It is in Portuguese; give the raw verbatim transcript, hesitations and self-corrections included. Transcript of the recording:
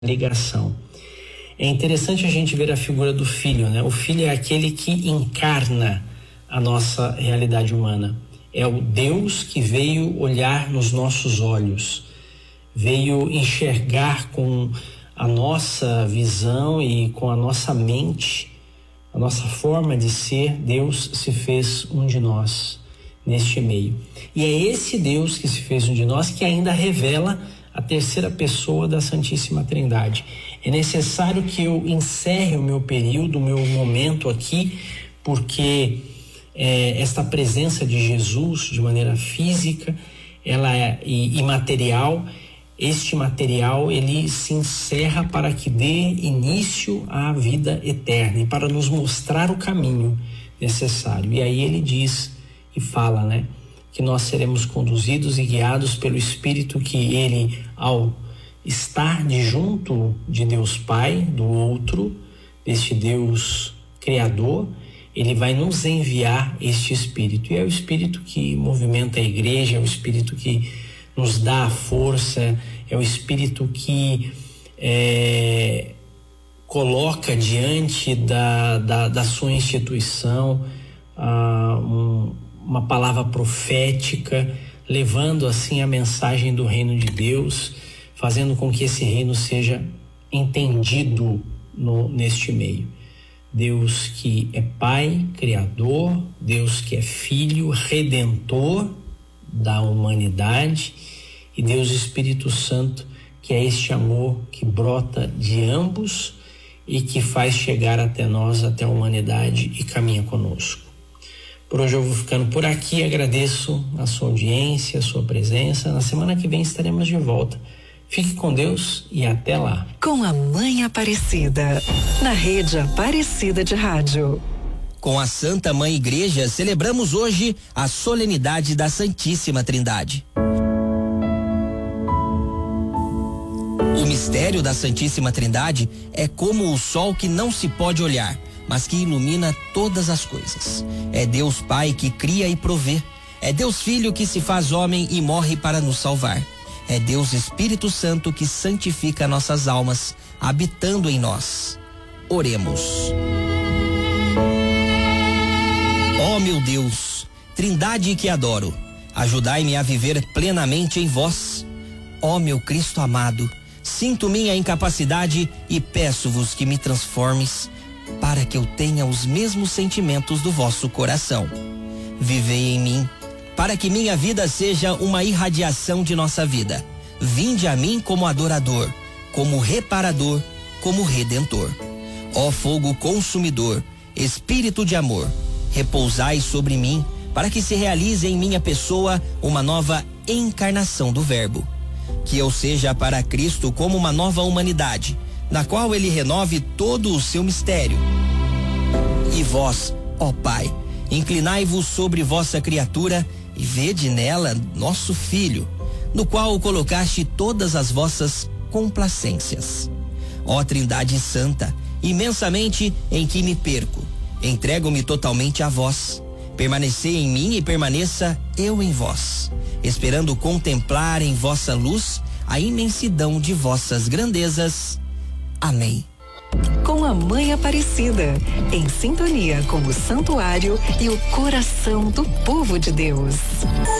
ligação. É interessante a gente ver a figura do filho, né? O filho é aquele que encarna a nossa realidade humana. É o Deus que veio olhar nos nossos olhos, veio enxergar com a nossa visão e com a nossa mente, a nossa forma de ser. Deus se fez um de nós neste meio. E é esse Deus que se fez um de nós que ainda revela a terceira pessoa da Santíssima Trindade. É necessário que eu encerre o meu período, o meu momento aqui, porque é, esta presença de Jesus de maneira física, ela é imaterial. Este material, ele se encerra para que dê início à vida eterna e para nos mostrar o caminho necessário. E aí ele diz e fala, né, que nós seremos conduzidos e guiados pelo Espírito, que ele, ao estar de junto de Deus Pai, do outro, deste Deus Criador, ele vai nos enviar este Espírito. E é o Espírito que movimenta a igreja, é o Espírito que nos dá a força, é o Espírito que é, coloca diante da, da, da sua instituição ah, um, uma palavra profética, levando assim a mensagem do reino de Deus, fazendo com que esse reino seja entendido no, neste meio. Deus que é Pai, Criador, Deus que é Filho, Redentor da humanidade, e Deus Espírito Santo, que é este amor que brota de ambos e que faz chegar até nós, até a humanidade, e caminha conosco. Por hoje eu vou ficando por aqui, agradeço a sua audiência, a sua presença. Na semana que vem estaremos de volta. Fique com Deus e até lá. Com a Mãe Aparecida, na Rede Aparecida de Rádio. Com a Santa Mãe Igreja, celebramos hoje a solenidade da Santíssima Trindade. O mistério da Santíssima Trindade é como o sol que não se pode olhar, mas que ilumina todas as coisas. É Deus Pai que cria e provê. É Deus Filho que se faz homem e morre para nos salvar. É Deus Espírito Santo que santifica nossas almas, habitando em nós. Oremos. Ó meu Deus, Trindade que adoro, ajudai-me a viver plenamente em vós. Ó meu Cristo amado, sinto minha incapacidade e peço-vos que me transformes, para que eu tenha os mesmos sentimentos do vosso coração. Vivei em mim, para que minha vida seja uma irradiação de nossa vida. Vinde a mim como adorador, como reparador, como redentor. Ó fogo consumidor, Espírito de amor, repousai sobre mim, para que se realize em minha pessoa uma nova encarnação do Verbo. Que eu seja para Cristo como uma nova humanidade, na qual ele renove todo o seu mistério. E vós, ó Pai, inclinai-vos sobre vossa criatura e vede nela nosso Filho, no qual colocaste todas as vossas complacências. Ó Trindade Santa, imensamente em que me perco, entrego-me totalmente a vós. Permanecei em mim e permaneça eu em vós, esperando contemplar em vossa luz a imensidão de vossas grandezas. Amém. Com a Mãe Aparecida, em sintonia com o santuário e o coração do povo de Deus.